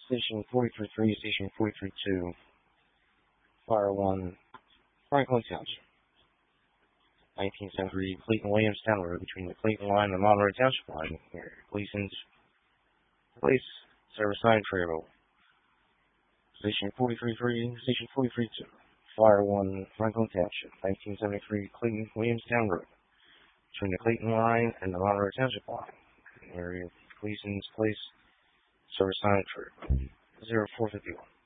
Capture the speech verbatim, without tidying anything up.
Station forty-three three, Station forty-three two, Fire one, Franklin Township. nineteen seventy-three Clayton Williamstown Road between the Clayton line and the Monroe Township line. Here, Gleason's Place, service sign travel. Station forty-three three, Station forty-three two, Fire one, Franklin Township. nineteen seventy-three Clayton Williamstown Road between the Clayton line and the Monroe Township line. Area Gleason's Place, service sign travel. zero four fifty-one.